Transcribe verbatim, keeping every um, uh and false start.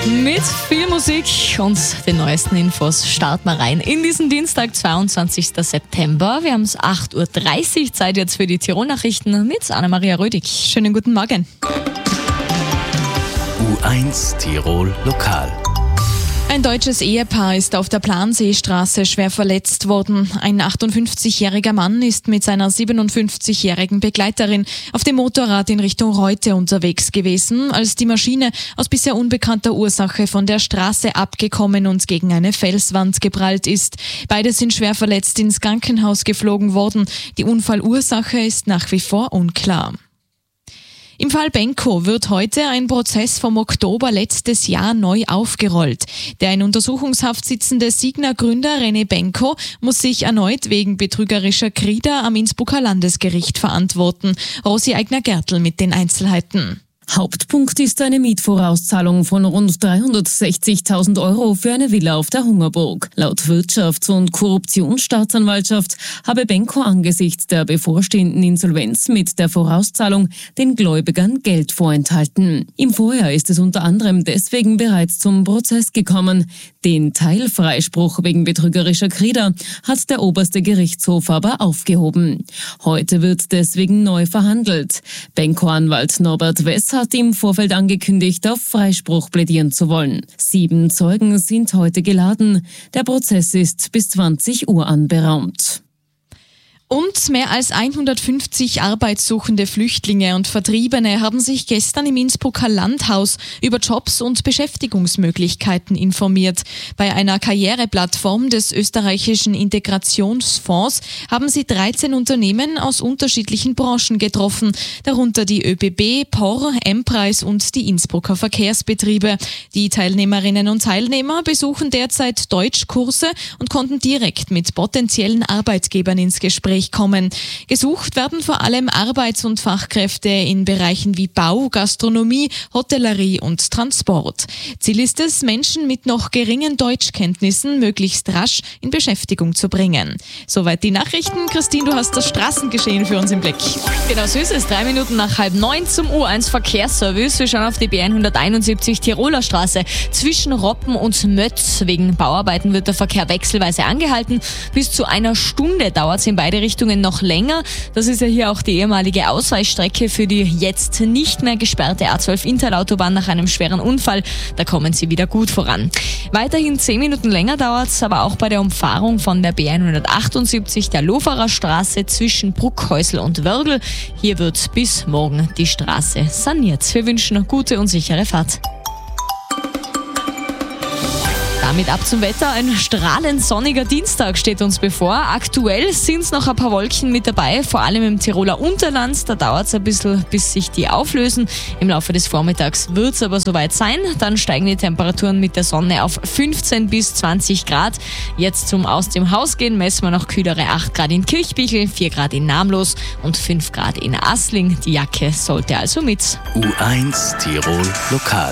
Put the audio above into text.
Mit viel Musik und den neuesten Infos starten wir rein in diesen Dienstag, zweiundzwanzigsten September. Wir haben es acht Uhr dreißig, Zeit jetzt für die Tirol-Nachrichten mit Anna-Maria Rödig. Schönen guten Morgen. U eins Tirol Lokal. Ein deutsches Ehepaar ist auf der Planseestraße schwer verletzt worden. Ein achtundfünfzigjähriger Mann ist mit seiner siebenundfünfzigjährigen Begleiterin auf dem Motorrad in Richtung Reute unterwegs gewesen, als die Maschine aus bisher unbekannter Ursache von der Straße abgekommen und gegen eine Felswand geprallt ist. Beide sind schwer verletzt ins Krankenhaus geflogen worden. Die Unfallursache ist nach wie vor unklar. Im Fall Benko wird heute ein Prozess vom Oktober letztes Jahr neu aufgerollt. Der in Untersuchungshaft sitzende Signa-Gründer René Benko muss sich erneut wegen betrügerischer Krieder am Innsbrucker Landesgericht verantworten. Rosi Eigner-Gertl mit den Einzelheiten. Hauptpunkt ist eine Mietvorauszahlung von rund dreihundertsechzigtausend Euro für eine Villa auf der Hungerburg. Laut Wirtschafts- und Korruptionsstaatsanwaltschaft habe Benko angesichts der bevorstehenden Insolvenz mit der Vorauszahlung den Gläubigern Geld vorenthalten. Im Vorjahr ist es unter anderem deswegen bereits zum Prozess gekommen. Den Teilfreispruch wegen betrügerischer Krieder hat der oberste Gerichtshof aber aufgehoben. Heute wird deswegen neu verhandelt. Benko-Anwalt Norbert Wess hat im Vorfeld angekündigt, auf Freispruch plädieren zu wollen. Sieben Zeugen sind heute geladen. Der Prozess ist bis zwanzig Uhr anberaumt. Und mehr als hundertfünfzig arbeitssuchende Flüchtlinge und Vertriebene haben sich gestern im Innsbrucker Landhaus über Jobs und Beschäftigungsmöglichkeiten informiert. Bei einer Karriereplattform des österreichischen Integrationsfonds haben sie dreizehn Unternehmen aus unterschiedlichen Branchen getroffen, darunter die ÖBB, P O R, M-Preis und die Innsbrucker Verkehrsbetriebe. Die Teilnehmerinnen und Teilnehmer besuchen derzeit Deutschkurse und konnten direkt mit potenziellen Arbeitgebern ins Gespräch kommen. Gesucht werden vor allem Arbeits- und Fachkräfte in Bereichen wie Bau, Gastronomie, Hotellerie und Transport. Ziel ist es, Menschen mit noch geringen Deutschkenntnissen möglichst rasch in Beschäftigung zu bringen. Soweit die Nachrichten. Christine, du hast das Straßengeschehen für uns im Blick. Genau so ist es. Drei Minuten nach halb neun zum U eins Verkehrsservice. Wir schauen auf die B hunderteinundsiebzig Tiroler Straße zwischen Roppen und Mötz. Wegen Bauarbeiten wird der Verkehr wechselweise angehalten. Bis zu einer Stunde dauert es in beide Richtungen noch länger. Das ist ja hier auch die ehemalige Ausweichstrecke für die jetzt nicht mehr gesperrte A zwölf Interlautobahn nach einem schweren Unfall. Da kommen sie wieder gut voran. Weiterhin zehn Minuten länger dauert es aber auch bei der Umfahrung von der B hundertachtundsiebzig der Loferer Straße zwischen Bruckhäusl und Wörgl. Hier wird bis morgen die Straße saniert. Wir wünschen eine gute und sichere Fahrt. Damit ab zum Wetter. Ein strahlend sonniger Dienstag steht uns bevor. Aktuell sind es noch ein paar Wolken mit dabei, vor allem im Tiroler Unterland. Da dauert es ein bisschen, bis sich die auflösen. Im Laufe des Vormittags wird es aber soweit sein. Dann steigen die Temperaturen mit der Sonne auf fünfzehn bis zwanzig Grad. Jetzt zum Aus dem Haus gehen messen wir noch kühlere acht Grad in Kirchbichel, vier Grad in Namlos und fünf Grad in Asling. Die Jacke sollte also mit. U eins Tirol Lokal.